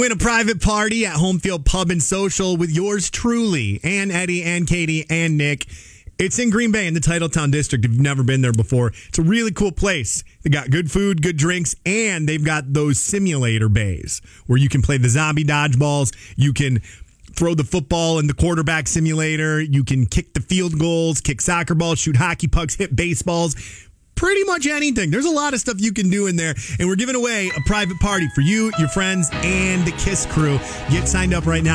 Win a private party at Homefield Pub and Social with yours truly, and Eddie and Katie and Nick. It's in Green Bay in the Titletown District. If you've never been there before, it's a really cool place. They got good food, good drinks, and they've got those simulator bays where you can play the zombie dodgeballs. You can throw the football in the quarterback simulator. You can kick the field goals, kick soccer balls, shoot hockey pucks, hit baseballs. Pretty much anything. There's a lot of stuff you can do in there. And we're giving away a private party for you, your friends, and the KISS crew. Get signed up right now.